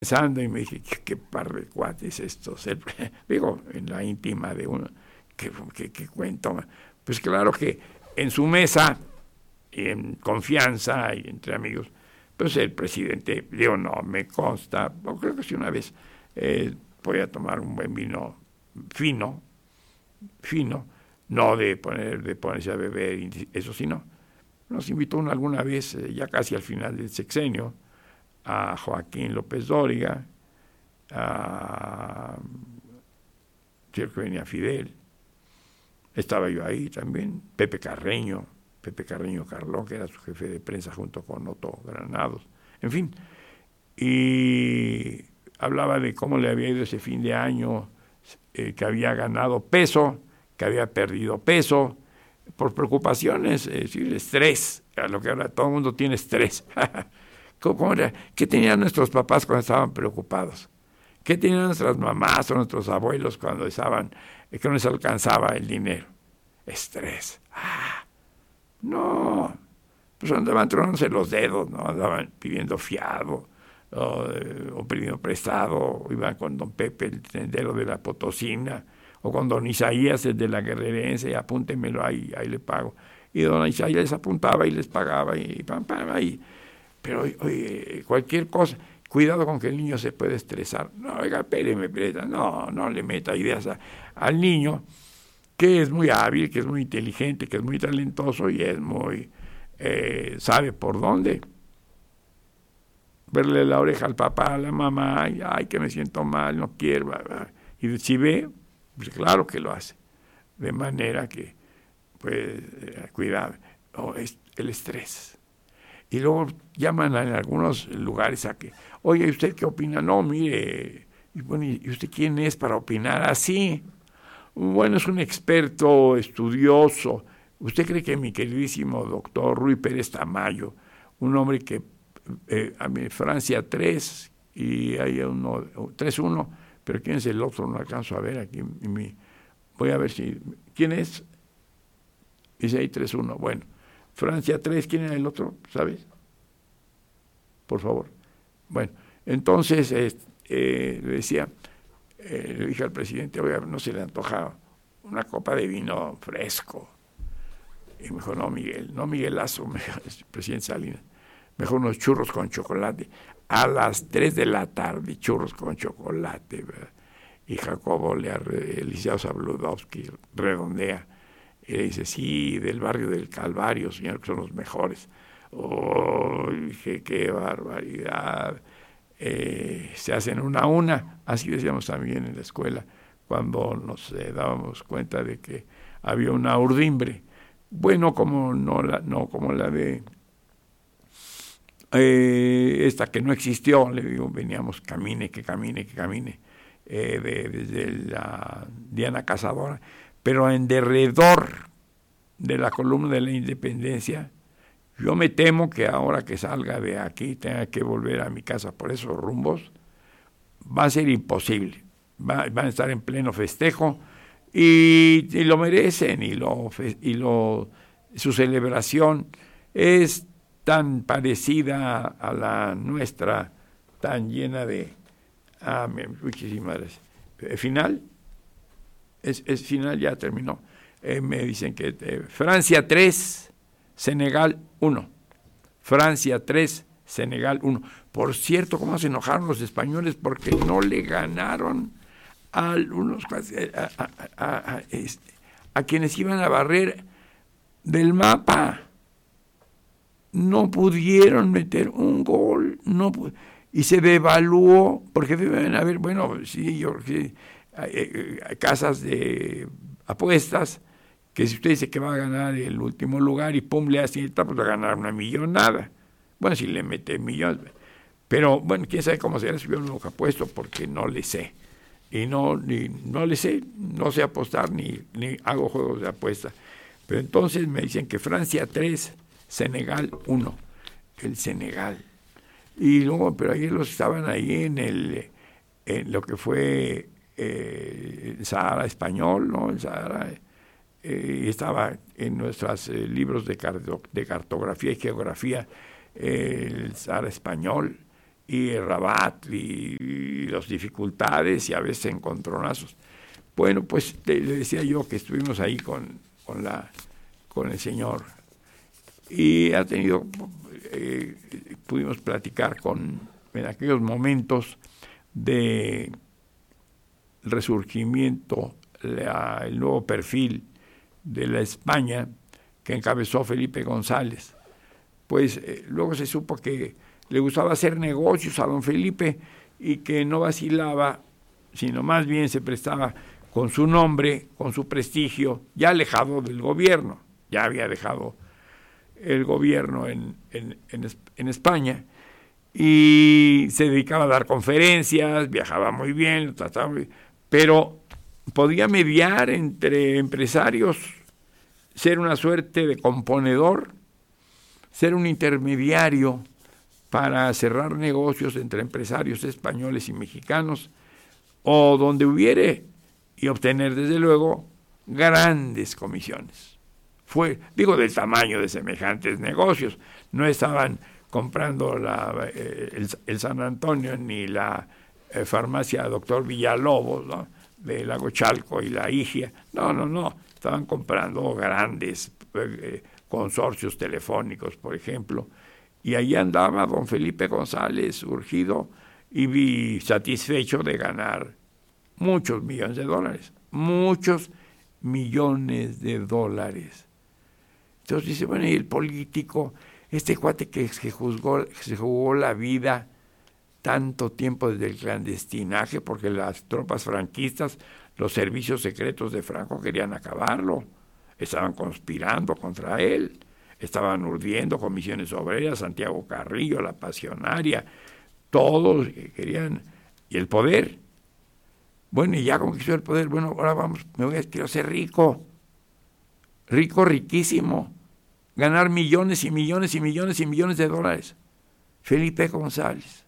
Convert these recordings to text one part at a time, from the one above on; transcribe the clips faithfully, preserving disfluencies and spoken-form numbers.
pensando y me dije, qué, qué par de cuates estos, el, digo, en la íntima de uno, qué, qué, qué cuento. Pues claro que en su mesa, en confianza y entre amigos, pues el presidente, digo, no, me consta, o creo que sí una vez, eh, voy a tomar un buen vino fino, fino, no de poner de ponerse a beber, eso sí no. Nos invitó una, alguna vez, eh, ya casi al final del sexenio, a Joaquín López Dóriga, a creo que venía Fidel, estaba yo ahí también, Pepe Carreño, Pepe Carreño Carlón, que era su jefe de prensa junto con Otto Granados, en fin, y hablaba de cómo le había ido ese fin de año, eh, que había ganado peso, que había perdido peso, por preocupaciones, es decir, estrés, a lo que ahora todo el mundo tiene estrés. ¿Cómo era? ¿Qué tenían nuestros papás cuando estaban preocupados? ¿Qué tenían nuestras mamás o nuestros abuelos cuando estaban, eh, que no les alcanzaba el dinero? Estrés. Ah, no, pues andaban tronándose los dedos, ¿no? Andaban pidiendo fiado, o, eh, o pidiendo prestado, o iban con don Pepe, el tendero de la Potosina, o con don Isaías, el de la Guerrerense, apúntemelo ahí, ahí le pago. Y don Isaías les apuntaba y les pagaba, y pam, pam, ahí. Pero, oye, cualquier cosa, cuidado con que el niño se puede estresar. No, oiga, espéreme, espéreme, no, no le meta ideas a, al niño, que es muy hábil, que es muy inteligente, que es muy talentoso y es muy, eh, sabe por dónde. Verle la oreja al papá, a la mamá, ay, ay que me siento mal, no quiero. Y si ve, pues claro que lo hace. De manera que, pues, eh, cuidado, oh, es el estrés. Y luego llaman en algunos lugares a que, oye, ¿usted qué opina? No, mire, y bueno, ¿y usted quién es para opinar así? Bueno, es un experto, estudioso. ¿Usted cree que mi queridísimo doctor Rui Pérez Tamayo, un hombre que, eh, a mí, Francia tres, y hay uno, tres uno, pero ¿quién es el otro? No alcanzo a ver aquí. En mi, voy a ver si, ¿quién es? Dice ahí tres uno, bueno. Francia tres, ¿quién era el otro? ¿Sabes? Por favor. Bueno, entonces eh, eh, le decía, eh, le dije al presidente, oiga, no se le antojaba una copa de vino fresco. Y me dijo, no, Miguel, no Miguelazo, me dijo el presidente Salinas, mejor unos churros con chocolate. A las tres de la tarde, churros con chocolate, ¿verdad? Y Jacobo, el licenciado Zabludowski, redondea. Y le dice, sí, del barrio del Calvario, señor, que son los mejores. Oh, dije, qué barbaridad. Eh, se hacen una a una, así decíamos también en la escuela, cuando nos eh, dábamos cuenta de que había una urdimbre. Bueno, como no la, no como la de eh, esta que no existió, le digo, veníamos, camine, que camine, que camine, eh, de, desde la Diana Cazadora, pero en derredor de la columna de la Independencia, yo me temo que ahora que salga de aquí tenga que volver a mi casa por esos rumbos, va a ser imposible. Va, van a estar en pleno festejo y, y lo merecen, y, lo, y lo, su celebración es tan parecida a la nuestra, tan llena de... Ah, muchísimas gracias. Final, es, es final, ya terminó. Eh, me dicen que eh, Francia tres, Senegal uno. Francia tres, Senegal uno. Por cierto, cómo se enojaron los españoles porque no le ganaron a, unos, a, a, a, a, este, a quienes iban a barrer del mapa. No pudieron meter un gol, no y se devaluó, porque deben haber, bueno, sí, yo, sí, hay, hay casas de apuestas que si usted dice que va a ganar el último lugar y pum, le hace, pues va a ganar una millonada. Bueno, si le mete millones. Pero, bueno, quién sabe cómo será, yo nunca apuesto porque no le sé. Y no, ni, no le sé, no sé apostar ni, ni hago juegos de apuesta. Pero entonces me dicen que Francia tres, Senegal uno. El Senegal. Y luego, pero ayer los estaban ahí en el, en lo que fue eh, el Sahara español, ¿no? El Sahara... Eh, estaba en nuestros eh, libros de, carto, de cartografía y geografía eh, el Sahara español, y Rabat y, y las dificultades y a veces encontronazos. Bueno, pues le, le decía yo que estuvimos ahí con, con, la, con el señor y ha tenido, eh, pudimos platicar con, en aquellos momentos de resurgimiento, la, el nuevo perfil de la España que encabezó Felipe González. Pues eh, luego se supo que le gustaba hacer negocios a don Felipe y que no vacilaba, sino más bien se prestaba con su nombre, con su prestigio, ya alejado del gobierno, ya había dejado el gobierno en, en, en, en España, y se dedicaba a dar conferencias, viajaba muy bien, trataba muy bien, pero podía mediar entre empresarios, ser una suerte de componedor, ser un intermediario para cerrar negocios entre empresarios españoles y mexicanos, o donde hubiere, y obtener desde luego grandes comisiones. Fue, digo, del tamaño de semejantes negocios, no estaban comprando la, eh, el, el San Antonio ni la eh, farmacia Doctor Villalobos, ¿no?, de Lago Chalco y la Higia, no, no, no, estaban comprando grandes eh, consorcios telefónicos, por ejemplo, y ahí andaba don Felipe González urgido y satisfecho de ganar muchos millones de dólares, muchos millones de dólares. Entonces dice, bueno, y el político, este cuate que se juzgó, se jugó la vida tanto tiempo desde el clandestinaje, porque las tropas franquistas, los servicios secretos de Franco querían acabarlo, estaban conspirando contra él, estaban urdiendo comisiones obreras, Santiago Carrillo, la Pasionaria, todos querían, y el poder. Bueno, y ya conquistó el poder, bueno, ahora vamos, me voy a, quiero ser rico, rico, riquísimo, ganar millones y millones y millones y millones de dólares. Felipe González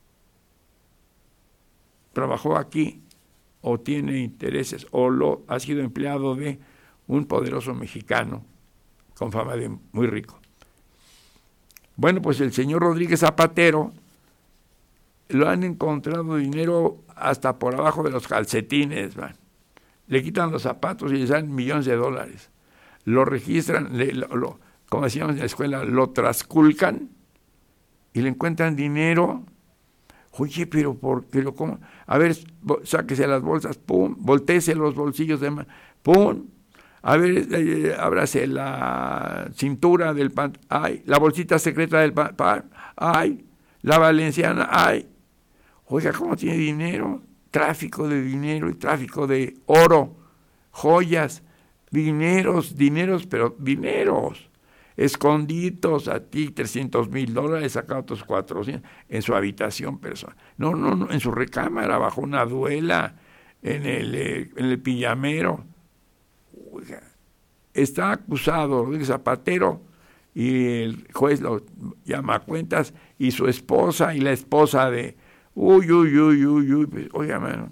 trabajó aquí, o tiene intereses, o lo ha sido empleado de un poderoso mexicano con fama de muy rico. Bueno, pues el señor Rodríguez Zapatero lo han encontrado dinero hasta por abajo de los calcetines, man. Le quitan los zapatos y le salen millones de dólares. Lo registran, le, lo, lo, como decíamos en la escuela, lo trasculcan y le encuentran dinero. Oye, pero ¿por qué lo como? A ver, sáquese las bolsas, pum, voltéese los bolsillos de más, pum. A ver, eh, ábrase la cintura del pan, ay, la bolsita secreta del pan, ay, la valenciana, ay. Oiga, ¿cómo tiene dinero? Tráfico de dinero y tráfico de oro, joyas, dineros, dineros, pero dineros, escondiditos, a ti trescientos mil dólares, acá otros cuatrocientos, en su habitación personal. No, no, no, en su recámara, bajo una duela, en el, eh, en el pijamero. Oiga, está acusado Rodríguez Zapatero y el juez lo llama a cuentas, y su esposa y la esposa de uy, uy, uy, uy, uy, pues, oiga, mano.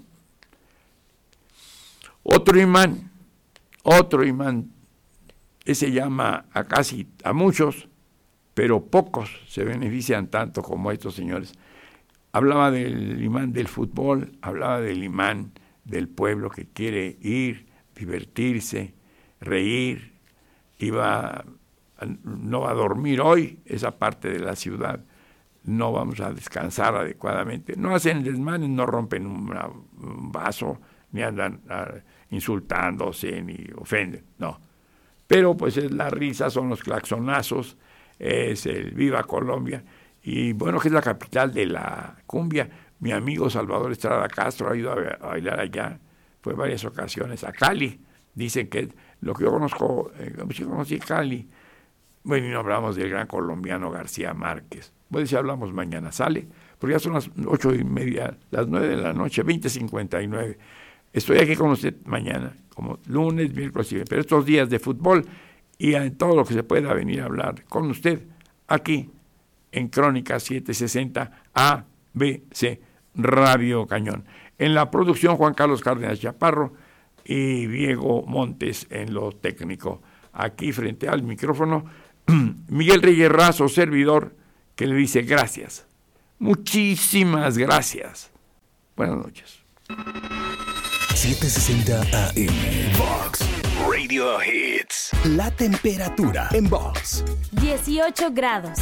Otro imán, otro imán, ese llama a casi, a muchos, pero pocos se benefician tanto como estos señores. Hablaba del imán del fútbol, hablaba del imán del pueblo que quiere ir, divertirse, reír, iba, no va a dormir hoy esa parte de la ciudad, no vamos a descansar adecuadamente, no hacen desmanes, no rompen una, un vaso, ni andan uh, insultándose, ni ofenden, no. Pero pues es la risa, son los claxonazos, es el Viva Colombia, y bueno, que es la capital de la cumbia. Mi amigo Salvador Estrada Castro ha ido a, a bailar allá, fue varias ocasiones, a Cali. Dicen que lo que yo conozco, eh, yo conocí Cali, bueno, y no hablamos del gran colombiano García Márquez. Bueno, si hablamos mañana, ¿sale? Porque ya son las ocho y media, las nueve de la noche, veinte cincuenta y nueve. Estoy aquí con usted mañana, como lunes, miércoles y viernes, pero estos días de fútbol y en todo lo que se pueda venir a hablar con usted, aquí en Crónica setecientos sesenta A B C Radio Cañón. En la producción, Juan Carlos Cárdenas Chaparro y Diego Montes en lo técnico. Aquí frente al micrófono, Miguel Reyes Razo, servidor, que le dice gracias, Muchísimas gracias. Buenas noches. setecientos sesenta A M Vox Radio Hits. La temperatura en Vox. dieciocho grados.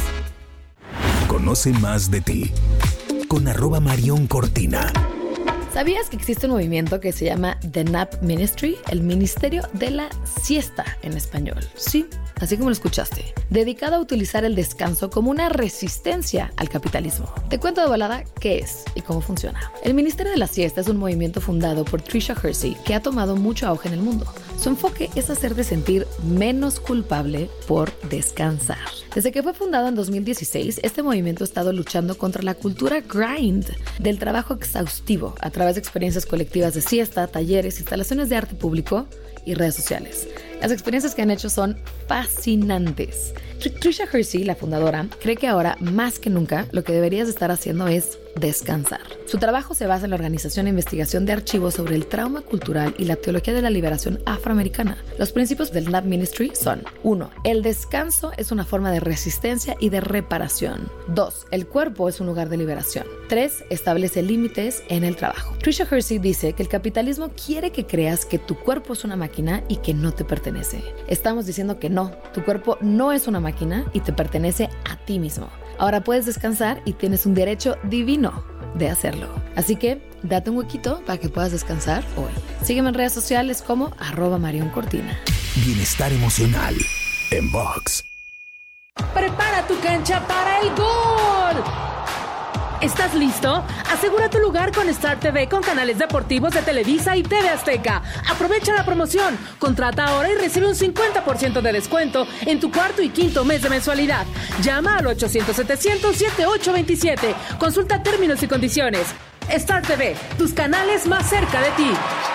Conoce más de ti con arroba Marión Cortina. ¿Sabías que existe un movimiento que se llama The Nap Ministry? El Ministerio de la Siesta en español. Sí, así como lo escuchaste. Dedicado a utilizar el descanso como una resistencia al capitalismo. Te cuento de volada qué es y cómo funciona. El Ministerio de la Siesta es un movimiento fundado por Tricia Hersey que ha tomado mucho auge en el mundo. Su enfoque es hacerte sentir menos culpable por descansar. Desde que fue fundado en dos mil dieciséis, este movimiento ha estado luchando contra la cultura grind del trabajo exhaustivo a través de experiencias colectivas de siesta, talleres, instalaciones de arte público y redes sociales. Las experiencias que han hecho son fascinantes. Tricia Hersey, la fundadora, cree que ahora, más que nunca, lo que deberías estar haciendo es descansar. Su trabajo se basa en la organización e investigación de archivos sobre el trauma cultural y la teología de la liberación afroamericana. Los principios del Nap Ministry son: uno. El descanso es una forma de resistencia y de reparación. dos. El cuerpo es un lugar de liberación. tres. Establece límites en el trabajo. Tricia Hersey dice que el capitalismo quiere que creas que tu cuerpo es una máquina y que no te pertenece. Estamos diciendo que no, tu cuerpo no es una máquina y te pertenece a ti mismo. Ahora puedes descansar y tienes un derecho divino de hacerlo. Así que date un huequito para que puedas descansar hoy. Sígueme en redes sociales como arroba Marión Cortina. Bienestar emocional en Vox. Prepara tu cancha para el gol. ¿Estás listo? Asegura tu lugar con Star T V con canales deportivos de Televisa y T V Azteca. Aprovecha la promoción. Contrata ahora y recibe un cincuenta por ciento de descuento en tu cuarto y quinto mes de mensualidad. Llama al ochocientos setecientos setenta y ocho veintisiete. Consulta términos y condiciones. Star T V, tus canales más cerca de ti.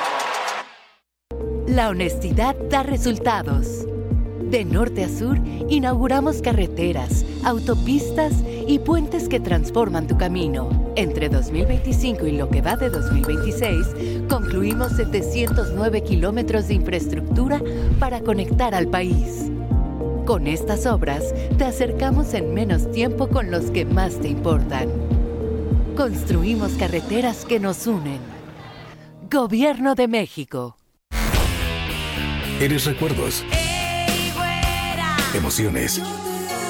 La honestidad da resultados. De norte a sur, inauguramos carreteras, autopistas y puentes que transforman tu camino. Entre dos mil veinticinco y lo que va de dos mil veintiséis, concluimos setecientos nueve kilómetros de infraestructura para conectar al país. Con estas obras, te acercamos en menos tiempo con los que más te importan. Construimos carreteras que nos unen. Gobierno de México. Eres recuerdos. Emociones.